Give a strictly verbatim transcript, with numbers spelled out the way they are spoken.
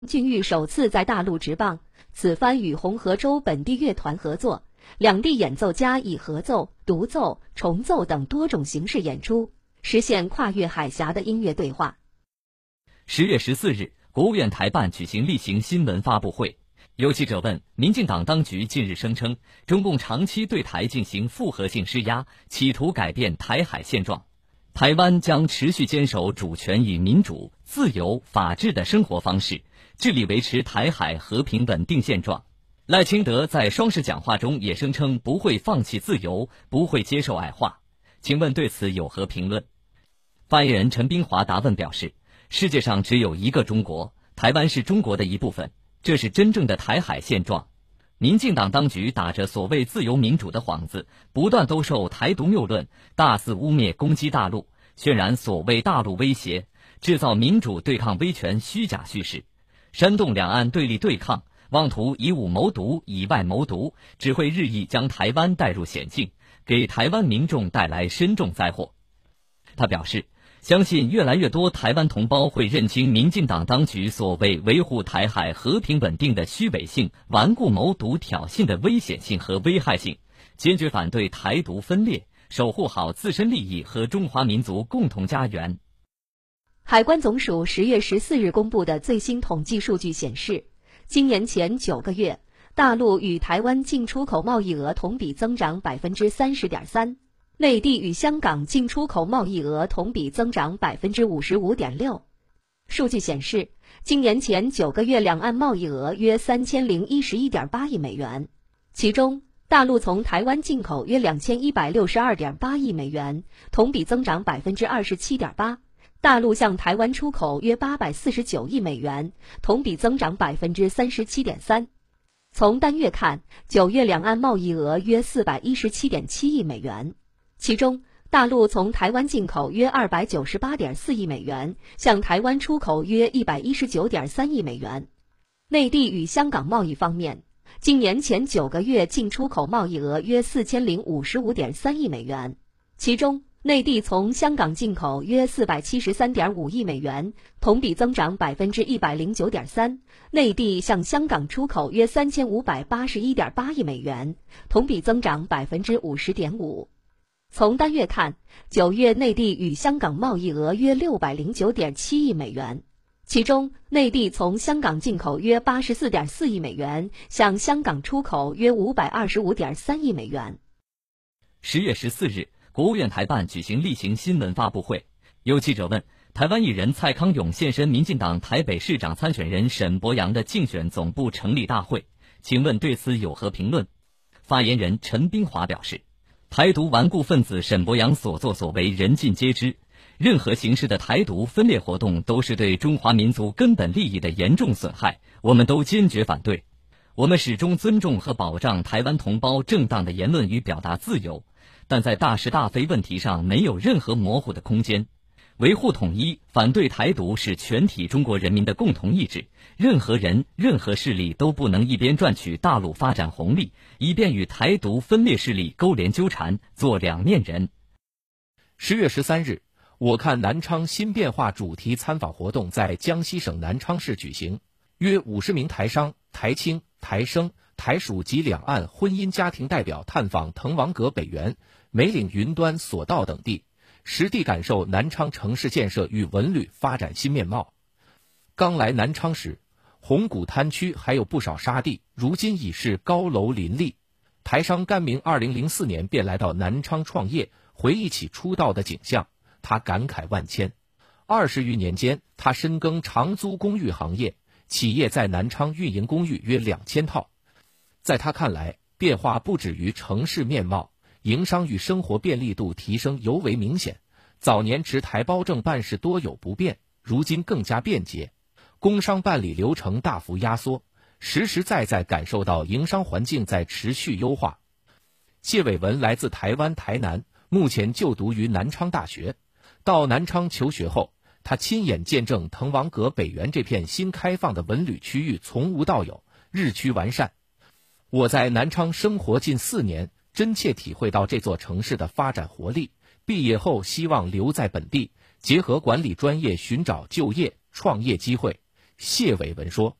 俊玉首次在大陆执棒，此番与红河州本地乐团合作，两地演奏家以合奏、独奏、重奏等多种形式演出，实现跨越海峡的音乐对话。 十月十四日，国务院台办举行例行新闻发布会。有记者问，民进党当局近日声称，中共长期对台进行复合性施压，企图改变台海现状。台湾将持续坚守主权与民主、自由、法治的生活方式，致力维持台海和平稳定现状。赖清德在双十讲话中也声称不会放弃自由，不会接受矮化。请问对此有何评论？发言人陈冰华答问表示，世界上只有一个中国，台湾是中国的一部分，这是真正的台海现状。民进党当局打着所谓自由民主的幌子，不断兜售台独谬论，大肆污蔑攻击大陆，渲染所谓大陆威胁，制造民主对抗威权虚假叙事，煽动两岸对立对抗，妄图以武谋独，以外谋独，只会日益将台湾带入险境，给台湾民众带来深重灾祸。他表示，相信越来越多台湾同胞会认清民进党当局所谓维护台海和平稳定的虚伪性、顽固谋独挑衅的危险性和危害性，坚决反对台独分裂，守护好自身利益和中华民族共同家园。 海关总署十月十四日公布的最新统计数据显示，今年前九个月，大陆与台湾进出口贸易额同比增长百分之三十点三。内地与香港进出口贸易额同比增长百分之五十五点六。数据显示，今年前九个月两岸贸易额约三千零一十一点八亿美元，其中大陆从台湾进口约两千一百六十二点八亿美元，同比增长百分之二十七点八；大陆向台湾出口约八百四十九亿美元，同比增长百分之三十七点三。从单月看，九月两岸贸易额约四百一十七点七亿美元。其中，大陆从台湾进口约二百九十八点四亿美元，向台湾出口约一百一十九点三亿美元。内地与香港贸易方面，今年前九个月进出口贸易额约四千零五十五点三亿美元，其中内地从香港进口约四百七十三点五亿美元，同比增长百分之一百零九点三；内地向香港出口约三千五百八十一点八亿美元，同比增长百分之五十点五。从单月看，九月内地与香港贸易额约六百零九点七亿美元，其中内地从香港进口约八十四点四亿美元，向香港出口约五百二十五点三亿美元。 十月十四日，国务院台办举行例行新闻发布会，有记者问，台湾艺人蔡康永现身民进党台北市长参选人沈伯洋的竞选总部成立大会，请问对此有何评论？发言人陈冰华表示，台独顽固分子沈伯洋所作所为人尽皆知，任何形式的台独分裂活动都是对中华民族根本利益的严重损害，我们都坚决反对。我们始终尊重和保障台湾同胞正当的言论与表达自由，但在大是大非问题上没有任何模糊的空间。维护统一、反对台独是全体中国人民的共同意志，任何人、任何势力都不能一边赚取大陆发展红利，一边与台独分裂势力勾连纠缠，做两面人。 十月十三日，我看南昌新变化主题参访活动在江西省南昌市举行，约五十名台商、台青、台生、台属及两岸婚姻家庭代表探访滕王阁北园、梅岭云端索道等地，实地感受南昌城市建设与文旅发展新面貌。刚来南昌时，红谷滩区还有不少沙地，如今已是高楼林立。台商甘明二零零四年便来到南昌创业，回忆起出道的景象，他感慨万千。二十余年间，他深耕长租公寓行业，企业在南昌运营公寓约两千套。在他看来，变化不止于城市面貌，营商与生活便利度提升尤为明显。早年持台胞证办事多有不便，如今更加便捷，工商办理流程大幅压缩，实实在在感受到营商环境在持续优化。谢伟文来自台湾台南，目前就读于南昌大学。到南昌求学后，他亲眼见证滕王阁北园这片新开放的文旅区域从无到有，日趋完善。我在南昌生活近四年，真切体会到这座城市的发展活力。毕业后希望留在本地，结合管理专业寻找就业、创业机会， 谢伟文说。